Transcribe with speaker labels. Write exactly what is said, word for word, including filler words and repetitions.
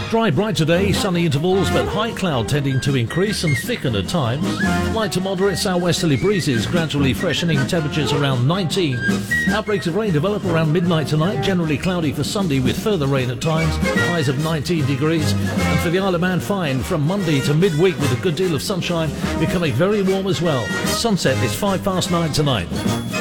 Speaker 1: Dry, bright today, sunny intervals, but high cloud tending to increase and thicken at times. Light to moderate southwesterly breezes, gradually freshening, temperatures around nineteen. Outbreaks of rain develop around midnight tonight, generally cloudy for Sunday with further rain at times, highs of nineteen degrees. And for the Isle of Man, fine from Monday to midweek with a good deal of sunshine, becoming very warm as well. Sunset is five past nine tonight.